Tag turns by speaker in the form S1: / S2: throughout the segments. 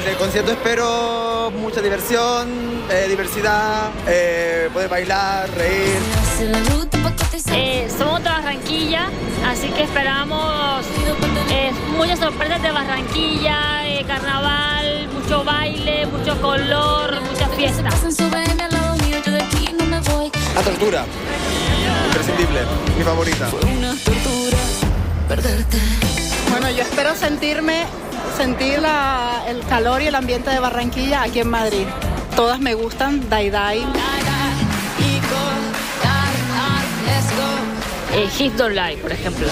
S1: del concierto espero mucha diversión, diversidad, poder bailar, reír.
S2: Somos de Barranquilla, así que esperamos muchas sorpresas de Barranquilla, carnaval, mucho baile, mucho color, mucha fiesta.
S1: La tortura, imprescindible, mi favorita.
S3: Fue una tortura perderte.
S4: Bueno, yo espero sentir el calor y el ambiente de Barranquilla aquí en Madrid. Todas me gustan, Dai Dai.
S2: Hit Don't Lie, por ejemplo.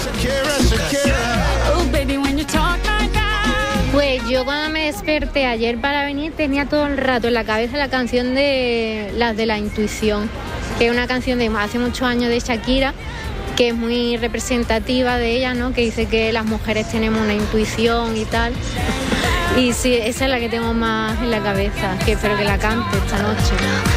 S5: Pues yo cuando me desperté ayer para venir tenía todo el rato en la cabeza la canción de Las de la Intuición, que es una canción de hace muchos años de Shakira, que es muy representativa de ella, ¿no? Que dice que las mujeres tenemos una intuición y tal. Y sí, esa es la que tengo más en la cabeza, que espero que la cante esta noche.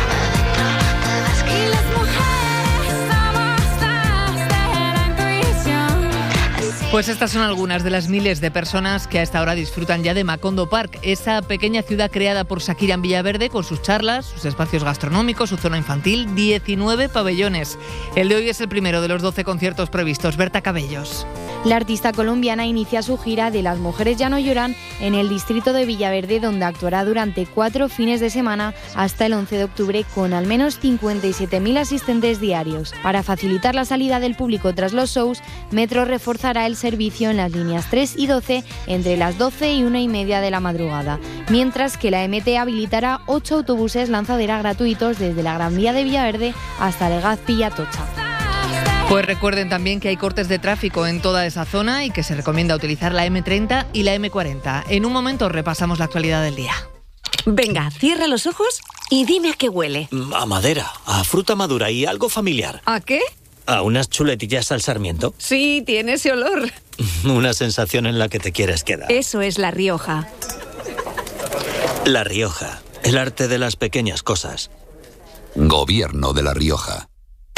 S6: Pues estas son algunas de las miles de personas que a esta hora disfrutan ya de Macondo Park, esa pequeña ciudad creada por Shakira en Villaverde con sus charlas, sus espacios gastronómicos, su zona infantil, 19 pabellones. El de hoy es el primero de los 12 conciertos previstos. Berta Cabellos.
S7: La artista colombiana inicia su gira de Las mujeres ya no lloran en el distrito de Villaverde, donde actuará durante 4 fines de semana hasta el 11 de octubre con al menos 57.000 asistentes diarios. Para facilitar la salida del público tras los shows, Metro reforzará el servicio en las líneas 3 y 12 entre las 12 y 1:30 de la madrugada, mientras que la MT habilitará 8 autobuses lanzadera gratuitos desde la Gran Vía de Villaverde hasta Legazpi-Atocha.
S6: Pues recuerden también que hay cortes de tráfico en toda esa zona y que se recomienda utilizar la M30 y la M40. En un momento repasamos la actualidad del día.
S8: Venga, cierra los ojos y dime a qué huele.
S9: A madera, a fruta madura y algo familiar.
S8: ¿A qué?
S9: ¿A unas chuletillas al sarmiento?
S8: Sí, tiene ese olor.
S9: Una sensación en la que te quieres quedar.
S8: Eso es La Rioja.
S9: La Rioja, el arte de las pequeñas cosas.
S10: Gobierno de La Rioja.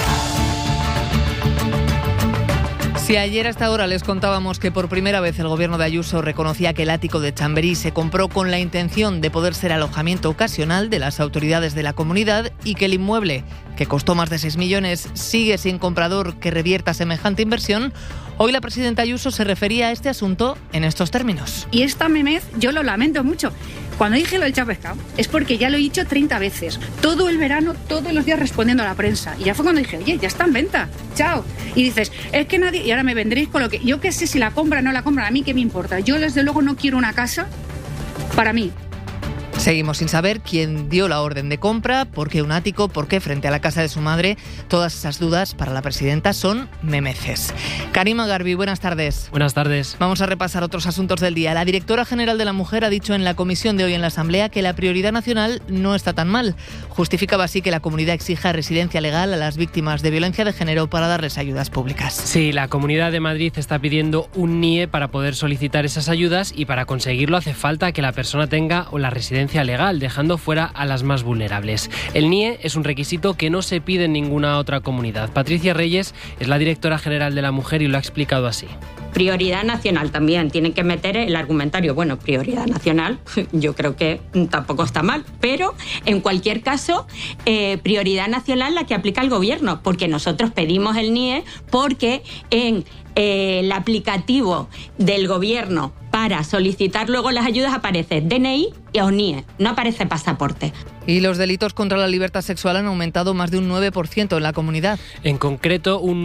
S6: Si ayer hasta ahora les contábamos que por primera vez el gobierno de Ayuso reconocía que el ático de Chamberí se compró con la intención de poder ser alojamiento ocasional de las autoridades de la comunidad y que el inmueble, que costó más de 6 millones, sigue sin comprador que revierta semejante inversión, hoy la presidenta Ayuso se refería a este asunto en estos términos.
S11: Y esta memez yo lo lamento mucho. Cuando dije lo del chapescado es porque ya lo he dicho 30 veces. Todo el verano, todos los días respondiendo a la prensa. Y ya fue cuando dije, oye, ya está en venta. Chao. Y dices, es que nadie... Y ahora me vendréis con lo que... Yo qué sé si la compran o no la compran. A mí qué me importa. Yo desde luego no quiero una casa para mí.
S6: Seguimos sin saber quién dio la orden de compra, por qué un ático, por qué frente a la casa de su madre. Todas esas dudas para la presidenta son memeces. Karima Garbi, buenas tardes.
S12: Buenas tardes.
S6: Vamos a repasar otros asuntos del día. La directora general de la Mujer ha dicho en la comisión de hoy en la Asamblea que la prioridad nacional no está tan mal. Justificaba así que la comunidad exija residencia legal a las víctimas de violencia de género para darles ayudas públicas.
S12: Sí, la Comunidad de Madrid está pidiendo un NIE para poder solicitar esas ayudas y para conseguirlo hace falta que la persona tenga la residencia legal, dejando fuera a las más vulnerables. El NIE es un requisito que no se pide en ninguna otra comunidad. Patricia Reyes es la directora general de la Mujer y lo ha explicado así.
S13: Prioridad nacional también, tienen que meter el argumentario. Bueno, prioridad nacional, yo creo que tampoco está mal, pero en cualquier caso, prioridad nacional la que aplica el gobierno, porque nosotros pedimos el NIE porque en el aplicativo del gobierno para solicitar luego las ayudas aparece DNI o NIE, no aparece pasaporte.
S6: Y los delitos contra la libertad sexual han aumentado más de un 9% en la comunidad.
S12: En concreto, un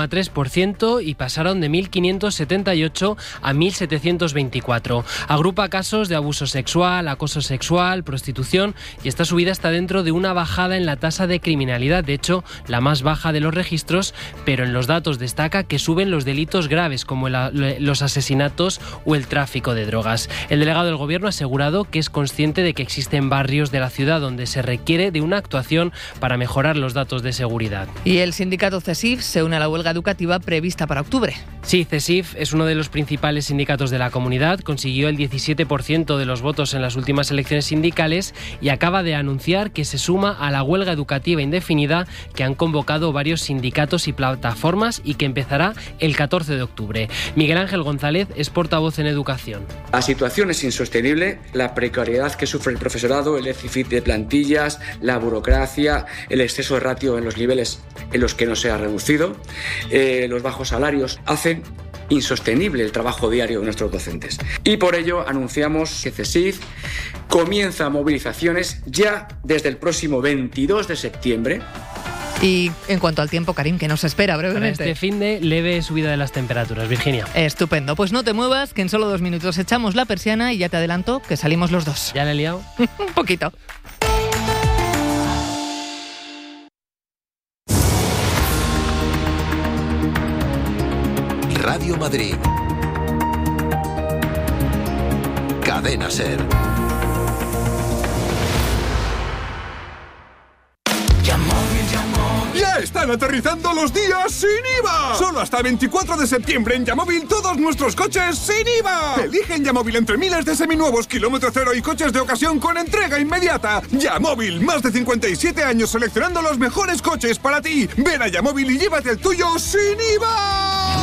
S12: 9,3% y pasaron de 1.578 a 1.724. Agrupa casos de abuso sexual, acoso sexual, prostitución y esta subida está dentro de una bajada en la tasa de criminalidad, de hecho, la más baja de los registros, pero en los datos destaca que suben los delitos graves como los asesinatos o el tráfico de drogas. El delegado del Gobierno ha asegurado que es consciente de que existen barrios de la ciudad donde se requiere de una actuación para mejorar los datos de seguridad.
S6: Y el sindicato CESIF se une a la huelga educativa prevista para octubre.
S12: Sí, CESIF es uno de los principales sindicatos de la comunidad, consiguió el 17% de los votos en las últimas elecciones sindicales y acaba de anunciar que se suma a la huelga educativa indefinida que han convocado varios sindicatos y plataformas y que empezará el 14 de octubre. Miguel Ángel González es portavoz en educación educación.
S14: La situación es insostenible, la precariedad que sufre el profesorado, el déficit de plantillas, la burocracia, el exceso de ratio en los niveles en los que no se ha reducido, los bajos salarios hacen insostenible el trabajo diario de nuestros docentes. Y por ello anunciamos que CSIC comienza movilizaciones ya desde el próximo 22 de septiembre.
S6: Y en cuanto al tiempo, Karim, que nos espera brevemente.
S12: Para este fin de leve subida de las temperaturas, Virginia.
S6: Estupendo, pues no te muevas, que en solo 2 minutos echamos la persiana y ya te adelanto que salimos los dos.
S12: ¿Ya le he liado?
S6: Un poquito.
S10: Radio Madrid. Cadena SER.
S15: ¡Ya están aterrizando los días sin IVA! Solo hasta 24 de septiembre en Yamóvil todos nuestros coches sin IVA. Elige en Yamóvil entre miles de seminuevos, kilómetro cero y coches de ocasión con entrega inmediata. Yamóvil, más de 57 años seleccionando los mejores coches para ti. Ven a Yamóvil y llévate el tuyo sin IVA.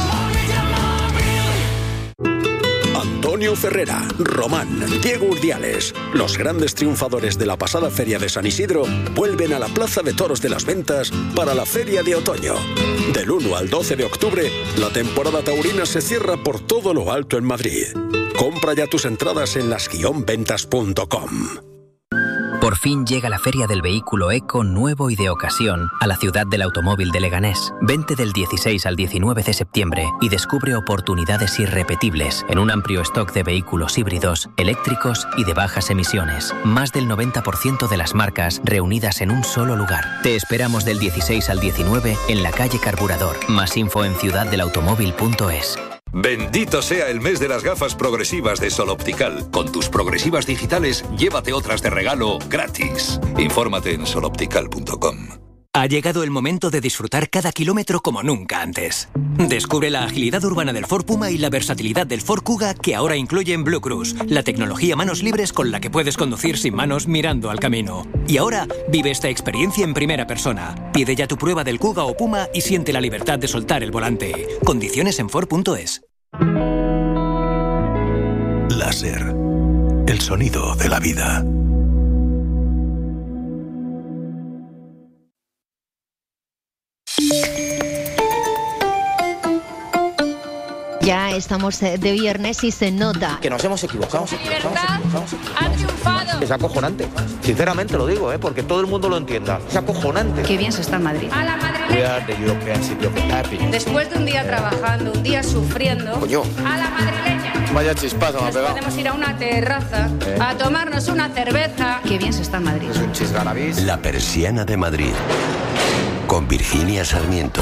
S16: Antonio Ferrera, Román, Diego Urdiales, los grandes triunfadores de la pasada Feria de San Isidro, vuelven a la Plaza de Toros de las Ventas para la Feria de Otoño. Del 1 al 12 de octubre, la temporada taurina se cierra por todo lo alto en Madrid. Compra ya tus entradas en las-ventas.com.
S17: Por fin llega la Feria del Vehículo Eco nuevo y de ocasión a la ciudad del automóvil de Leganés. Vente del 16 al 19 de septiembre y descubre oportunidades irrepetibles en un amplio stock de vehículos híbridos, eléctricos y de bajas emisiones. Más del 90% de las marcas reunidas en un solo lugar. Te esperamos del 16 al 19 en la calle Carburador. Más info en ciudaddelautomóvil.es.
S10: Bendito sea el mes de las gafas progresivas de Sol Optical. Con tus progresivas digitales, llévate otras de regalo gratis. Infórmate en soloptical.com.
S18: Ha llegado el momento de disfrutar cada kilómetro como nunca antes. Descubre la agilidad urbana del Ford Puma y la versatilidad del Ford Kuga, que ahora incluyen Blue Cruise, la tecnología manos libres con la que puedes conducir sin manos mirando al camino. Y ahora vive esta experiencia en primera persona. Pide ya tu prueba del Kuga o Puma y siente la libertad de soltar el volante. Condiciones en Ford.es.
S16: Láser, el sonido de la vida.
S19: Ya estamos de viernes y se nota
S1: que nos hemos equivocado.
S19: Libertad ha triunfado.
S1: Es acojonante, sinceramente lo digo, porque todo el mundo lo entienda. Es acojonante.
S11: Qué bien se está en Madrid.
S19: A la madrileña.
S11: Después de un día trabajando, un día sufriendo.
S1: Coño.
S11: A la madrileña.
S1: Vaya chispazo me ha pegado.
S11: Podemos ir a una terraza a tomarnos una cerveza. Qué bien se está en Madrid.
S1: Es un chisganavís.
S16: La Persiana de Madrid. Con Virginia Sarmiento.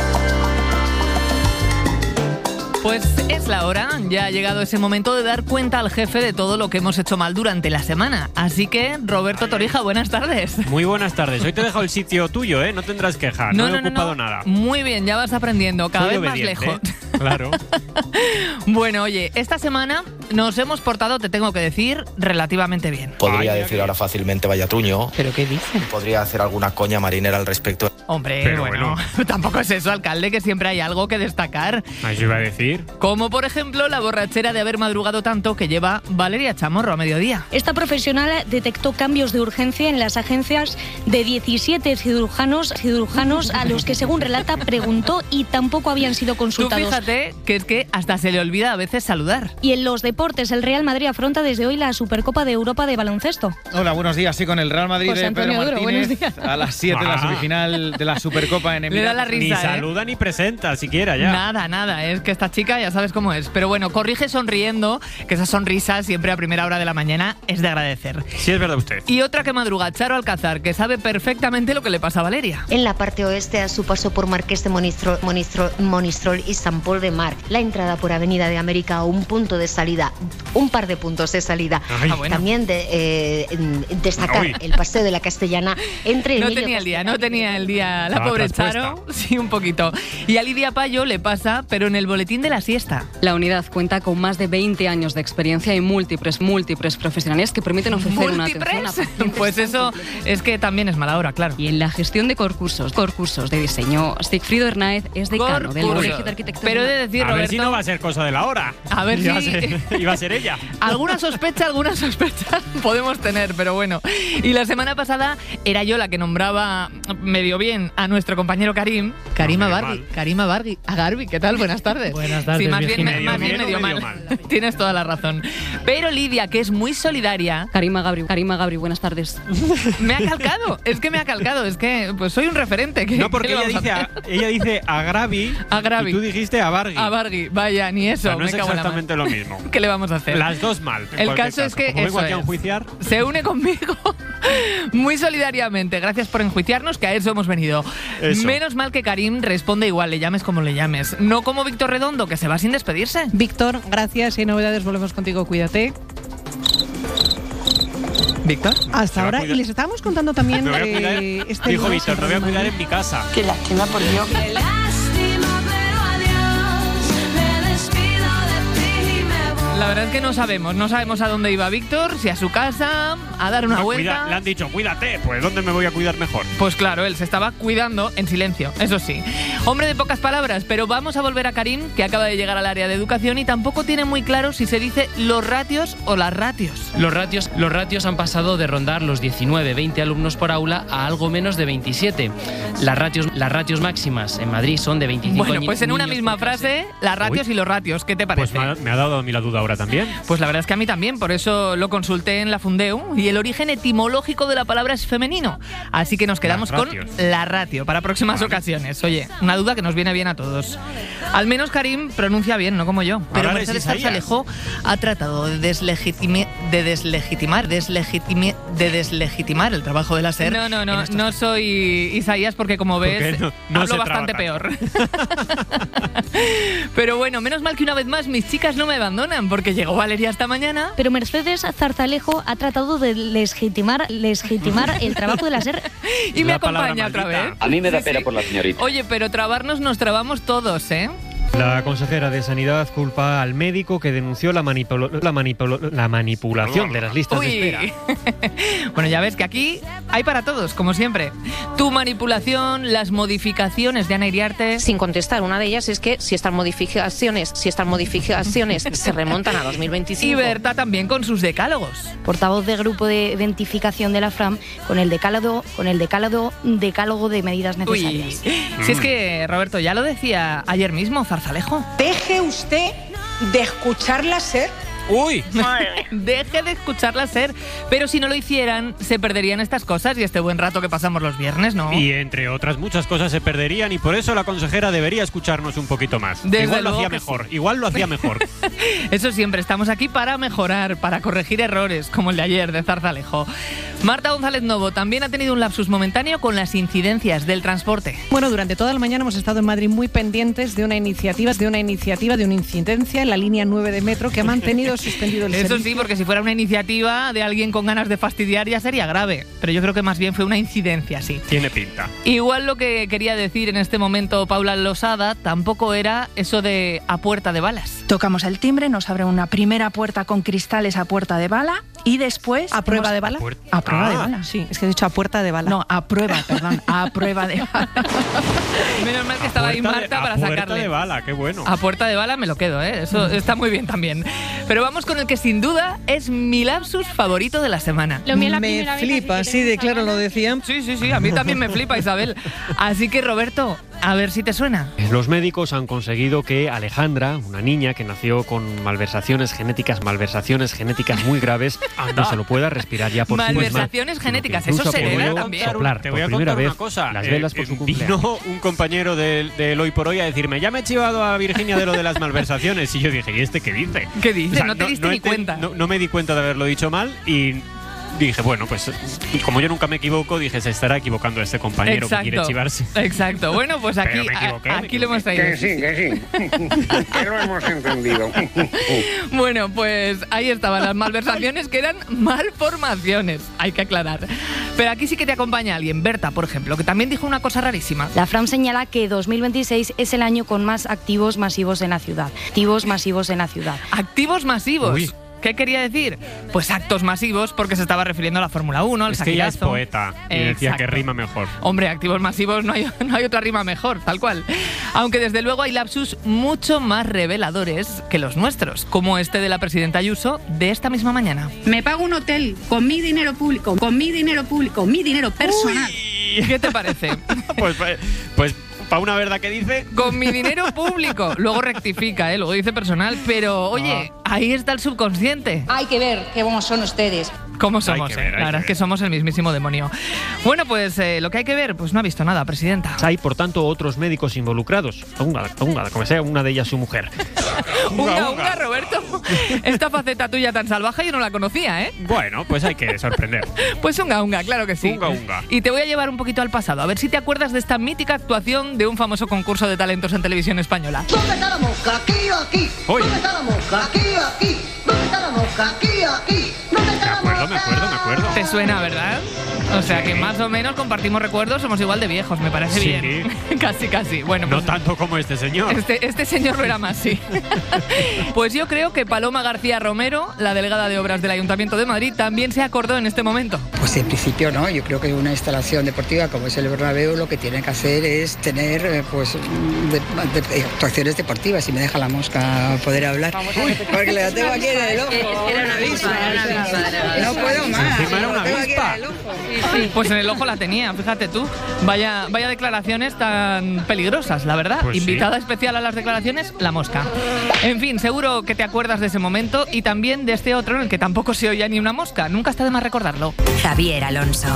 S6: Pues es la hora, ya ha llegado ese momento de dar cuenta al jefe de todo lo que hemos hecho mal durante la semana. Así que, Roberto Torija, buenas tardes.
S20: Muy buenas tardes. Hoy te he dejado el sitio tuyo, no tendrás queja, no he ocupado nada.
S6: Muy bien, ya vas aprendiendo, cada vez más lejos.
S20: Claro.
S6: Bueno, oye, esta semana nos hemos portado, te tengo que decir, relativamente bien.
S1: Podría decir ahora fácilmente vaya truño.
S6: ¿Pero qué dice?
S1: Podría hacer alguna coña marinera al respecto.
S6: Hombre, pero bueno, tampoco es eso, alcalde, que siempre hay algo que destacar.
S20: Eso iba a decir.
S6: Como por ejemplo la borrachera de haber madrugado tanto que lleva Valeria Chamorro a mediodía.
S21: Esta profesional detectó cambios de urgencia en las agencias de 17 cirujanos a los que, según relata, preguntó y tampoco habían sido consultados.
S6: Tú fíjate que es que hasta se le olvida a veces saludar.
S21: Y en los deportes, el Real Madrid afronta desde hoy la Supercopa de Europa de baloncesto.
S22: Hola, buenos días. Sí, con el Real Madrid de Pedro Martínez a las 7 de la semifinal de la Supercopa en Emiratos.
S6: Le da la risa,
S20: ni saluda ni presenta siquiera ya.
S6: Nada, es que esta chica ya sabes cómo es. Pero bueno, corrige sonriendo, que esa sonrisa siempre a primera hora de la mañana es de agradecer.
S20: Sí, es verdad usted.
S6: Y otra que madruga, Charo Alcázar, que sabe perfectamente lo que le pasa a Valeria.
S19: En la parte oeste, a su paso por Marqués de Monistrol y San Pol de Mar, la entrada por Avenida de América, un punto de salida, un par de puntos de salida.
S6: Bueno.
S19: También destacar el Paseo de la Castellana entre
S6: No tenía el día la pobre Charo. Sí, un poquito. Y a Lidia Payo le pasa, pero en el boletín de la siesta.
S23: La unidad cuenta con más de 20 años de experiencia y múltiples profesionales que permiten ofrecer una atención a pacientes.
S6: Pues eso es que también es mala hora, claro.
S23: Y en la gestión de concursos de diseño, Sigfrido Hernáez es decano del Colegio de Arquitectura.
S6: Pero he de decir,
S20: a
S6: Roberto...
S20: ver si no va a ser cosa de la hora.
S6: A ver si...
S20: Iba a ser ella.
S6: Alguna sospecha podemos tener, pero bueno. Y la semana pasada era yo la que nombraba medio bien a nuestro compañero Karim Agarbi. ¿Qué tal? Buenas tardes.
S12: Buenas tardes,
S6: Sí, más bien
S20: medio
S6: mal. Tienes toda la razón. Pero Lidia, que es muy solidaria...
S23: Karim Agarbi, buenas tardes.
S6: Me ha calcado, es que pues soy un referente.
S20: No, porque ella dice Agravi y tú dijiste Abargi.
S6: Abargi, vaya, ni eso.
S20: O sea, no es exactamente lo mismo.
S6: ¿Qué le vamos a hacer?
S20: Las dos mal.
S6: El caso es que
S20: como vengo aquí a enjuiciar,
S6: se une conmigo muy solidariamente. Gracias por enjuiciarnos, que a eso hemos venido.
S20: Eso.
S6: Menos mal que Karim responde igual, le llames como le llames. No como Víctor Redondo, que se va sin despedirse.
S2: Víctor, gracias. Si hay novedades, volvemos contigo. Cuídate.
S6: Víctor.
S2: Hasta ahora. Y les estábamos contando también...
S20: dijo Víctor, me voy a cuidar en mi casa.
S2: Qué lástima, por Dios.
S6: La verdad es que no sabemos a dónde iba Víctor, si a su casa, a dar una vuelta.
S20: Le han dicho, cuídate, pues ¿dónde me voy a cuidar mejor?
S6: Pues claro, él se estaba cuidando en silencio, eso sí. Hombre de pocas palabras, pero vamos a volver a Karim, que acaba de llegar al área de educación y tampoco tiene muy claro si se dice los ratios o las ratios.
S12: Los ratios han pasado de rondar los 19-20 alumnos por aula a algo menos de 27. Las ratios máximas en Madrid son de 25
S6: Bueno, pues en una misma frase, las ratios y los ratios, ¿qué te parece?
S20: Pues me ha dado a mí la duda ahora también.
S6: Pues la verdad es que a mí también, por eso lo consulté en la Fundeu y el origen etimológico de la palabra es femenino. Así que nos quedamos con la ratio para próximas ocasiones. Oye, una duda que nos viene bien a todos. Al menos Karim pronuncia bien, no como yo. Pero Mercedes Zarzalejo ha tratado de deslegitimar el trabajo de la SER. No soy Isaías porque como ves hablo bastante peor. Pero bueno, menos mal que una vez más mis chicas no me abandonan porque llegó Valeria esta mañana.
S21: Pero Mercedes Zarzalejo ha tratado de legitimar el trabajo de la SER.
S6: Y me acompaña otra vez.
S3: A mí me da pena por la señorita.
S6: Oye, pero trabarnos nos trabamos todos, ¿eh?
S20: La consejera de Sanidad culpa al médico que denunció la manipulación de las listas de espera.
S6: Bueno, ya ves que aquí hay para todos, como siempre. Tu manipulación, las modificaciones de Ana Iriarte.
S4: Sin contestar, una de ellas es que si estas modificaciones se remontan a 2025.
S6: Y Berta también con sus decálogos.
S7: Portavoz de grupo de identificación de la FRAM con el decálogo de medidas necesarias.
S6: Si es que, Roberto, ya lo decía ayer mismo Zarzalejo.
S24: Deje usted de escuchar la SER.
S20: ¡Uy!
S6: Deje de escucharla SER. Pero si no lo hicieran, se perderían estas cosas y este buen rato que pasamos los viernes, ¿no?
S20: Y entre otras muchas cosas se perderían y por eso la consejera debería escucharnos un poquito más. Igual lo hacía mejor.
S6: Eso siempre, estamos aquí para mejorar, para corregir errores, como el de ayer de Zarzalejo. Marta González Novo también ha tenido un lapsus momentáneo con las incidencias del transporte.
S2: Bueno, durante toda la mañana hemos estado en Madrid muy pendientes de una incidencia en la línea 9 de metro que ha mantenido suspendido el servicio.
S6: Eso sí, porque si fuera una iniciativa de alguien con ganas de fastidiar ya sería grave, pero yo creo que más bien fue una incidencia, sí.
S20: Tiene pinta.
S6: Igual lo que quería decir en este momento Paula Losada tampoco era eso de a puerta de balas.
S25: Tocamos el timbre, nos abre una primera puerta con cristales a puerta de bala y después...
S2: ¿A prueba de bala?
S25: A prueba de bala.
S2: Sí, es que he dicho a puerta de bala.
S25: No, a prueba de bala.
S6: Menos mal que estaba ahí Marta para sacarle.
S20: A puerta de bala, qué bueno.
S6: A puerta de bala me lo quedo, ¿eh? Eso está muy bien también. Pero vamos con el que sin duda es mi lapsus favorito de la semana.
S2: Me flipa, sí, claro, lo decían.
S6: Sí, a mí también me flipa, Isabel. Así que, Roberto, a ver si te suena.
S20: Los médicos han conseguido que Alejandra, una niña que nació con malversaciones genéticas muy graves, no solo pueda respirar ya por sí misma.
S6: Malversaciones genéticas, eso se hereda también.
S20: Soplar,
S3: te voy a contar una cosa.
S20: Las velas por su cumpleaños.
S3: Vino un compañero del Hoy por Hoy a decirme, ya me he chivado a Virginia de lo de las malversaciones. Y yo dije, ¿y este qué dice?
S6: ¿Qué dice? O sea, no te diste ni cuenta.
S3: No me di cuenta de haberlo dicho mal y... dije, bueno, pues como yo nunca me equivoco, dije, se estará equivocando este compañero que quiere chivarse.
S6: Exacto. Bueno, pues aquí, aquí lo hemos traído.
S26: Que sí. Que lo hemos entendido.
S6: Bueno, pues ahí estaban las malversaciones que eran malformaciones, hay que aclarar. Pero aquí sí que te acompaña alguien, Berta, por ejemplo, que también dijo una cosa rarísima.
S7: La FRAM señala que 2026 es el año con más activos masivos en la ciudad.
S6: ¿Activos masivos?
S20: Uy.
S6: ¿Qué quería decir? Pues actos masivos, porque se estaba refiriendo a la Fórmula 1, al
S3: Es que ella es
S6: saquillazo.
S3: poeta y decía que rima mejor.
S6: Hombre, activos masivos no hay otra rima mejor, tal cual. Aunque desde luego hay lapsus mucho más reveladores que los nuestros, como este de la presidenta Ayuso de esta misma mañana.
S11: Me pago un hotel con mi dinero público, con mi dinero personal.
S6: Uy, ¿qué te parece?
S3: pues para una verdad que dice...
S6: Con mi dinero público. Luego rectifica, luego dice personal, pero oye, ahí está el subconsciente.
S24: Hay que ver qué buenos son ustedes.
S6: ¿Cómo somos? La verdad es que somos el mismísimo demonio. Bueno, pues lo que hay que ver, pues no ha visto nada, presidenta.
S20: Hay, por tanto, otros médicos involucrados. Unga, como sea una de ellas su mujer.
S6: Unga, Roberto. Esta faceta tuya tan salvaje yo no la conocía, ¿eh?
S3: Bueno, pues hay que sorprender.
S6: Pues unga, claro que sí.
S3: Unga.
S6: Y te voy a llevar un poquito al pasado, a ver si te acuerdas de esta mítica actuación de un famoso concurso de talentos en televisión española.
S5: ¿Dónde está la mosca? Aquí.
S3: Uy.
S5: ¿Dónde está la mosca? Aquí. ¿Dónde está la mosca? Aquí. ¿Dónde está la mosca?
S3: Me acuerdo.
S6: Te suena, ¿verdad? O sea que más o menos compartimos recuerdos, somos igual de viejos, me parece bien. Casi. Bueno,
S3: no
S6: pues,
S3: tanto como este señor.
S6: Este señor lo era más, sí. Pues yo creo que Paloma García Romero, la delegada de Obras del Ayuntamiento de Madrid, también se acordó en este momento.
S8: Pues en principio no, yo creo que una instalación deportiva como es el Bernabéu lo que tiene que hacer es tener actuaciones deportivas, si me deja la mosca poder hablar. Porque la tengo aquí en el ojo.
S4: Era una avispa.
S8: No puedo más.
S3: Encima era una avispa.
S6: Sí. Pues en el ojo la tenía, fíjate tú. Vaya declaraciones tan peligrosas, la verdad.
S3: Pues
S6: Invitada especial a las declaraciones, la mosca. En fin, seguro que te acuerdas de ese momento y también de este otro en el que tampoco se oía ni una mosca. Nunca está de más recordarlo.
S9: Javier Alonso.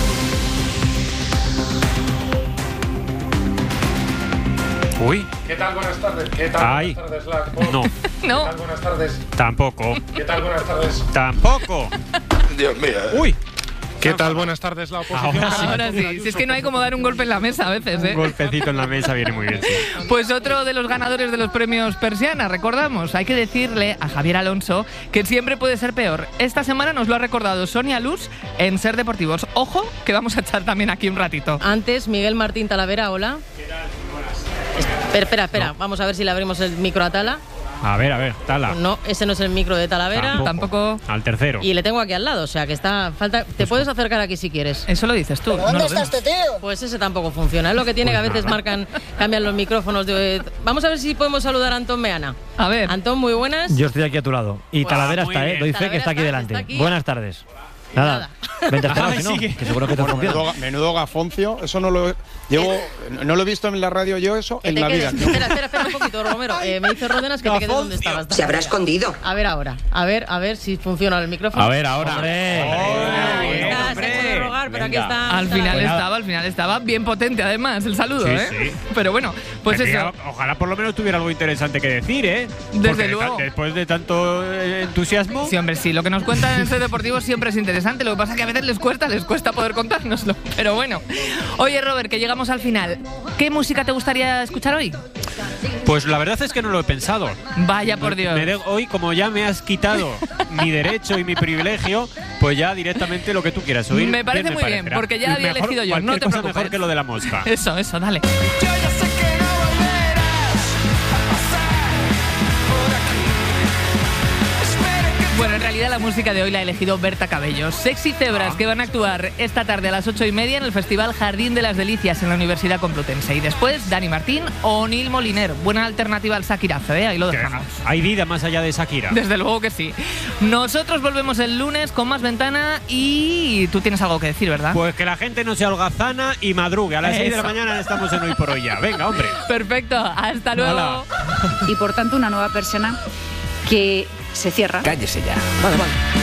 S3: Uy.
S13: ¿Qué tal? Buenas tardes. ¿Qué tal? Buenas tardes, Lar.
S3: No.
S13: ¿Qué tal? Buenas tardes.
S3: Tampoco.
S13: ¿Qué tal? Buenas tardes.
S3: Tampoco.
S13: Dios mío.
S3: Uy.
S13: ¿Qué tal? Buenas tardes, la oposición.
S6: Ahora sí. Si es que no hay como dar un golpe en la mesa a veces, ¿eh?
S3: Un golpecito en la mesa viene muy bien, sí.
S6: Pues otro de los ganadores de los premios Persiana, recordamos. Hay que decirle a Javier Alonso que siempre puede ser peor. Esta semana nos lo ha recordado Sonia Luz en Ser Deportivos. Ojo, que vamos a echar también aquí un ratito.
S14: Antes, Miguel Martín Talavera, hola. Espera, no. Vamos a ver si le abrimos el micro a Tala.
S3: A ver, Tala.
S14: No, ese no es el micro de Talavera.
S6: Tampoco.
S3: Al tercero.
S14: Y le tengo aquí al lado, o sea que está falta. Te puedes acercar aquí si quieres.
S6: Eso lo dices tú.
S5: ¿Dónde está este tío?
S14: Pues ese tampoco funciona. Es lo que tiene que a veces cambian los micrófonos. Vamos a ver si podemos saludar a Antón Meana.
S6: A ver.
S14: Antón, muy buenas.
S15: Yo estoy aquí a tu lado. Y
S14: Pues,
S15: Talavera está,
S14: bien.
S15: doy fe que está aquí delante.
S14: está aquí.
S15: Buenas tardes. Nada. Vente a esperar, si no, que seguro que te funciona.
S13: Menudo gafoncio. Eso no lo he visto en la radio yo eso en la vida.
S14: Espera un poquito, Romero. Me dice Ródenas que te quedes donde estabas.
S5: Se habrá escondido.
S14: A ver ahora. A ver si funciona el micrófono.
S15: A ver ahora.
S14: Pero aquí está.
S6: Al final estaba bien potente además el saludo,
S3: Sí.
S6: Pero bueno, pues eso.
S3: Ojalá por lo menos tuviera algo interesante que decir, ¿eh?
S6: Desde luego.
S3: Después de tanto entusiasmo.
S6: Sí, hombre, sí. Lo que nos cuentan en Ser Deportivo siempre es interesante. Lo que pasa es que a veces les cuesta poder contárnoslo. Pero bueno. Oye, Robert, que llegamos al final. ¿Qué música te gustaría escuchar hoy?
S3: Pues la verdad es que no lo he pensado.
S6: Vaya por Dios.
S3: Hoy, como ya me has quitado mi derecho y mi privilegio, pues ya directamente lo que tú quieras oír.
S6: Me parece muy bien, porque ya había elegido yo. No te preocupes.
S3: Mejor que lo de la mosca.
S6: Eso, dale. Bueno, en realidad la música de hoy la ha elegido Berta Cabello. Sexy Cebras, que van a actuar esta tarde a las 8:30 en el Festival Jardín de las Delicias en la Universidad Complutense. Y después, Dani Martín o Neil Moliner. Buena alternativa al Shakirazo, ahí lo dejamos.
S3: Hay vida más allá de Shakira.
S6: Desde luego que sí. Nosotros volvemos el lunes con más Ventana y tú tienes algo que decir, ¿verdad?
S3: Pues que la gente no se holgazana y madrugue. A las 6 de la mañana estamos en Hoy por Hoy ya. Venga, hombre.
S6: Perfecto, hasta luego.
S3: Hola.
S11: Y por tanto una nueva persona que se cierra.
S15: Cállese ya. Vale.